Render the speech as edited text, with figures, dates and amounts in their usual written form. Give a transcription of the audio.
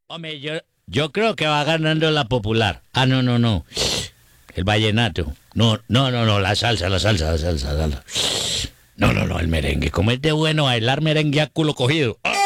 Hombre, yo creo que va ganando la popular. Ah, no, no, no. El vallenato. No, no, no, no, la salsa, la salsa, la salsa, la salsa. No, no, no, el merengue. Como es de bueno bailar merengue a culo cogido. ¡Ah!